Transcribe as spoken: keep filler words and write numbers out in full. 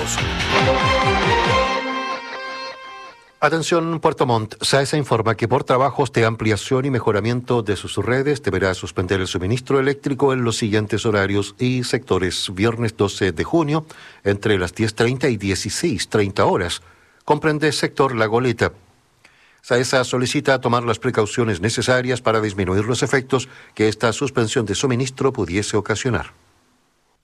minutos. Atención Puerto Montt, SAESA informa que por trabajos de ampliación y mejoramiento de sus redes deberá suspender el suministro eléctrico en los siguientes horarios y sectores. Viernes doce de junio, entre las diez treinta y dieciséis treinta horas. Comprende sector La Goleta. SAESA solicita tomar las precauciones necesarias para disminuir los efectos que esta suspensión de suministro pudiese ocasionar.